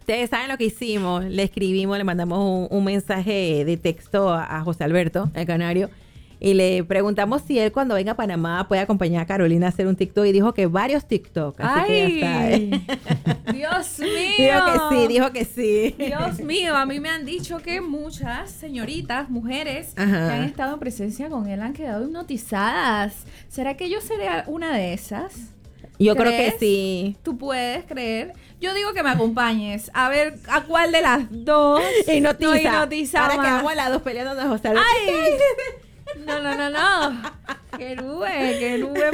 Ustedes saben lo que hicimos. Le escribimos, le mandamos un mensaje de texto a José Alberto, el canario, y le preguntamos si él cuando venga a Panamá puede acompañar a Carolina a hacer un TikTok, y dijo que varios TikTok. Así que ya está. Dios mío. Dijo que sí. Dios mío, a mí me han dicho que muchas señoritas, mujeres que han estado en presencia con él han quedado hipnotizadas. ¿Será que yo seré una de esas? Yo creo que sí. ¿Tú puedes creer? Yo digo que me acompañes. A ver, ¿a cuál de las dos? Hipnotiza. Ahora quedamos las dos peleando de José Alberto. ¡Ay! No. Querube,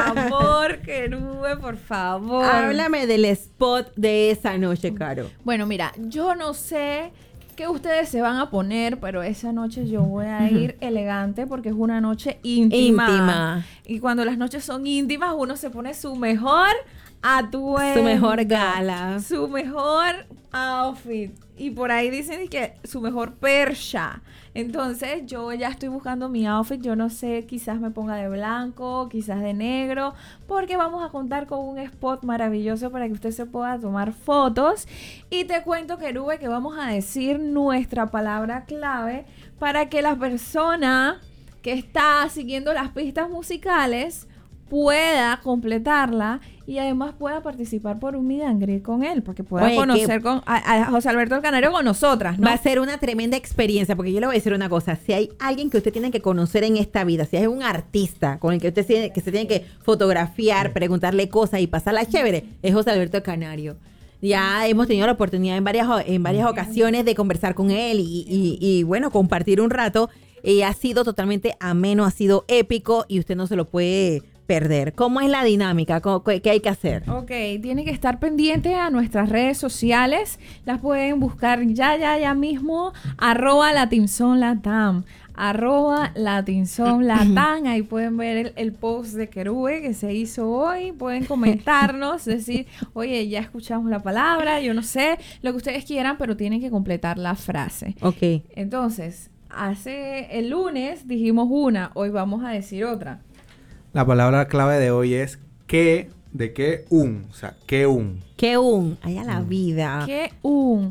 por favor. Háblame del spot de esa noche, Caro. Bueno, mira, yo no sé qué ustedes se van a poner, pero esa noche yo voy a ir elegante porque es una noche íntima. Y cuando las noches son íntimas, uno se pone su mejor atuendo. Su mejor gala. Su mejor outfit. Y por ahí dicen que su mejor percha. Entonces yo ya estoy buscando mi outfit. Yo no sé, quizás me ponga de blanco, quizás de negro, porque vamos a contar con un spot maravilloso para que usted se pueda tomar fotos. Y te cuento, Querube, que vamos a decir nuestra palabra clave para que la persona que está siguiendo las pistas musicales pueda completarla y además pueda participar por un meet and greet con él, porque pueda conocer a José Alberto el Canario con nosotras, ¿no? Va a ser una tremenda experiencia, porque yo le voy a decir una cosa: si hay alguien que usted tiene que conocer en esta vida, si es un artista con el que usted se tiene que fotografiar, preguntarle cosas y pasarla chévere, es José Alberto el Canario. Ya hemos tenido la oportunidad en varias ocasiones de conversar con él y bueno, compartir un rato. Y ha sido totalmente ameno, ha sido épico y usted no se lo puede perder. ¿Cómo es la dinámica? ¿Qué hay que hacer? Ok, tiene que estar pendiente a nuestras redes sociales. Las pueden buscar ya mismo. @LatinSonLatam. @LatinSonLatam. Ahí pueden ver el post de Querube que se hizo hoy. Pueden comentarnos, decir, oye, ya escuchamos la palabra, yo no sé, lo que ustedes quieran, pero tienen que completar la frase. Ok. Entonces, el lunes dijimos una, hoy vamos a decir otra. La palabra clave de hoy es que, ¿de qué? O sea, que un. Que un. Ay, a la vida. Que un.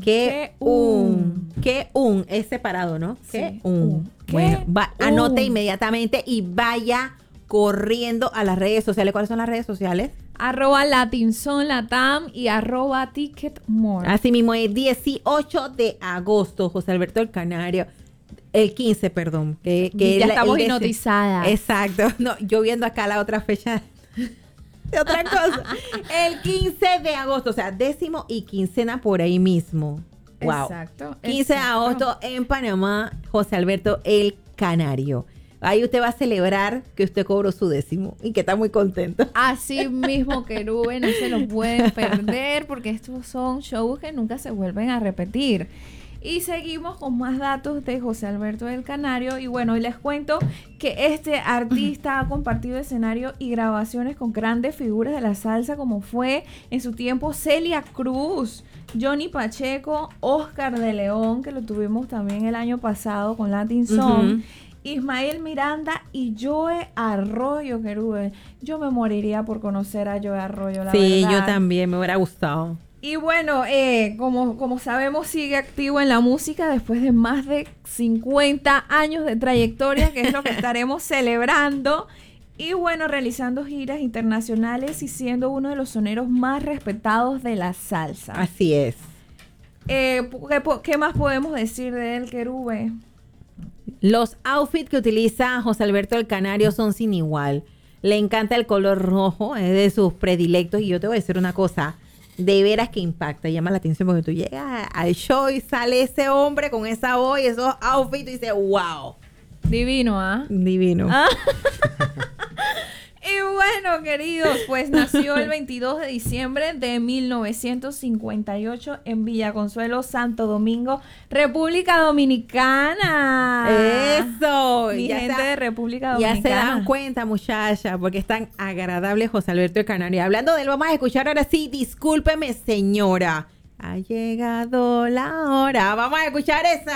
Es separado, ¿no? Sí, que un. Bueno, anote inmediatamente y vaya corriendo a las redes sociales. ¿Cuáles son las redes sociales? @LatinSonLatam y @TicketMore. Así mismo, es 18 de agosto, José Alberto el Canario. El 15, perdón. Que ya estamos hipnotizadas. Exacto. No, yo viendo acá la otra fecha de otra cosa. El 15 de agosto, o sea, 10º y quincena por ahí mismo. Wow. Exacto. 15 de agosto en Panamá, José Alberto el Canario. Ahí usted va a celebrar que usted cobró su 10º y que está muy contento. Así mismo, Querube, no se los pueden perder porque estos son shows que nunca se vuelven a repetir. Y seguimos con más datos de José Alberto del Canario. Y bueno, hoy les cuento que este artista ha compartido escenario y grabaciones con grandes figuras de la salsa, como fue en su tiempo Celia Cruz, Johnny Pacheco, Oscar de León, que lo tuvimos también el año pasado con Latin Song, Ismael Miranda y Joe Arroyo, Querube. Yo me moriría por conocer a Joe Arroyo, la verdad. Sí, yo también, me hubiera gustado. Y bueno, como sabemos, sigue activo en la música después de más de 50 años de trayectoria, que es lo que estaremos celebrando. Y bueno, realizando giras internacionales y siendo uno de los soneros más respetados de la salsa. Así es. ¿Qué más podemos decir de él, Querube? Los outfits que utiliza José Alberto el Canario son sin igual. Le encanta el color rojo, es de sus predilectos. Y yo te voy a decir una cosa, de veras que impacta, llama la atención, porque tú llegas al show y sale ese hombre con esa voz y esos outfits y dices, wow. Divino, ¿ah? Divino. Y bueno, queridos, pues nació el 22 de diciembre de 1958 en Villaconsuelo, Santo Domingo, República Dominicana. ¡Eso! Mi gente de República Dominicana. Ya se dan cuenta, muchacha, porque es tan agradable José Alberto el Canario. Hablando de él, vamos a escuchar ahora sí, discúlpeme, señora. Ha llegado la hora. Vamos a escuchar esa.